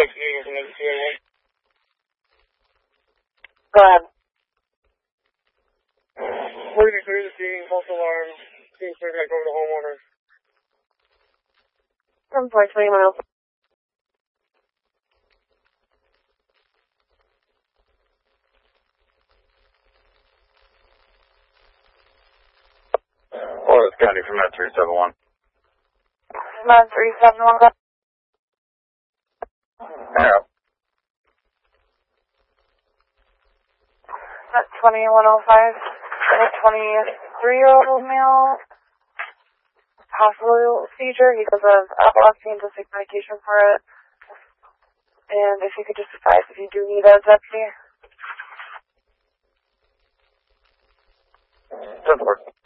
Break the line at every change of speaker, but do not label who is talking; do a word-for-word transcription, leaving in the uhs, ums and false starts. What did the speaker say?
Go ahead.
We're going to clear the scene, false alarm, scene clear back over to homeowners.
From four twenty miles.
Flores County from that three seven one.
Med three seven one.
Yeah.
At twenty-one oh five, a twenty-three-year-old male, possible seizure. He does have epilepsy and does take medication for it. And if you could just advise if you do need a deputy.
Doesn't work.